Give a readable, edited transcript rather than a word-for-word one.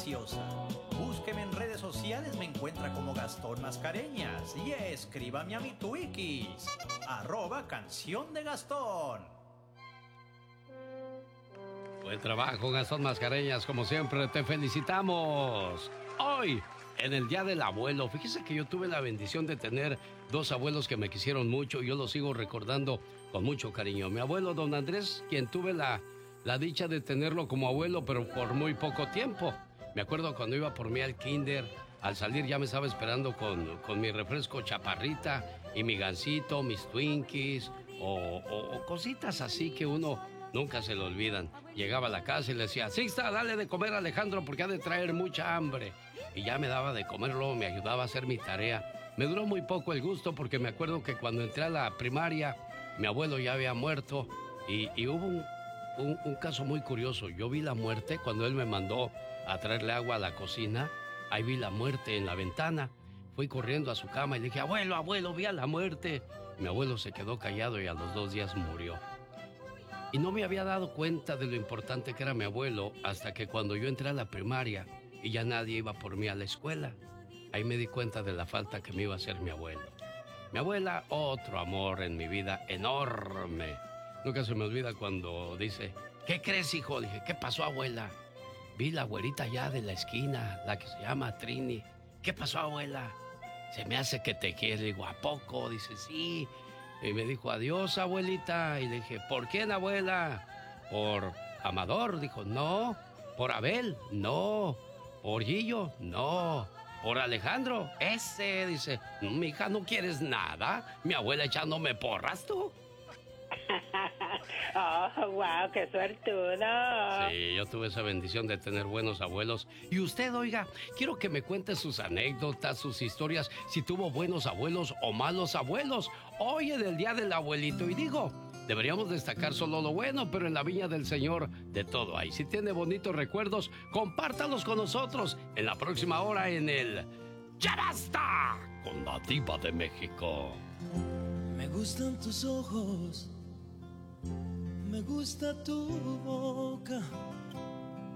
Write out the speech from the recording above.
deliciosa. Búsqueme en redes sociales, me encuentra como Gastón Mascareñas. Y escríbame a mi Twikis, @Canción de Gastón. Buen trabajo, Gastón Mascareñas, como siempre, te felicitamos. Hoy, en el Día del Abuelo, fíjese que yo tuve la bendición de tener 2 abuelos que me quisieron mucho y yo los sigo recordando con mucho cariño. Mi abuelo, don Andrés, quien tuve la dicha de tenerlo como abuelo, pero por muy poco tiempo. Me acuerdo cuando iba por mí al kinder, al salir ya me estaba esperando con mi refresco chaparrita y mi gansito, mis Twinkies o cositas así que uno nunca se le olvidan. Llegaba a la casa y le decía, Sixta, dale de comer a Alejandro porque ha de traer mucha hambre. Y ya me daba de comer, luego me ayudaba a hacer mi tarea. Me duró muy poco el gusto porque me acuerdo que cuando entré a la primaria, mi abuelo ya había muerto y hubo un caso muy curioso. Yo vi la muerte cuando él me mandó a traerle agua a la cocina. Ahí vi la muerte en la ventana. Fui corriendo a su cama y le dije, abuelo, vi a la muerte. Mi abuelo se quedó callado y a los 2 días murió. Y no me había dado cuenta de lo importante que era mi abuelo hasta que cuando yo entré a la primaria y ya nadie iba por mí a la escuela, ahí me di cuenta de la falta que me iba a hacer mi abuelo. Mi abuela, otro amor en mi vida enorme. Nunca se me olvida cuando dice, ¿qué crees, hijo? Dije, ¿qué pasó, abuela? Vi la güerita allá de la esquina, la que se llama Trini. ¿Qué pasó, abuela? Se me hace que te quiere. Digo, ¿a poco? Dice, sí. Y me dijo, adiós, abuelita. Y le dije, ¿por quién, abuela? ¿Por Amador? Dijo, no. ¿Por Abel? No. ¿Por Gillo? No. ¿Por Alejandro? Ese. Dice, mija, ¿no quieres nada? Mi abuela echándome porras, ¿tú? Oh, wow, qué suertudo. Sí, yo tuve esa bendición de tener buenos abuelos. Y usted, oiga, quiero que me cuente sus anécdotas, sus historias, si tuvo buenos abuelos o malos abuelos. Hoy en el Día del Abuelito, y digo, deberíamos destacar solo lo bueno, pero en la viña del Señor de todo hay. Si tiene bonitos recuerdos, compártalos con nosotros en la próxima hora en el ¡Ya basta! Con la Diva de México. Me gustan tus ojos, me gusta tu boca,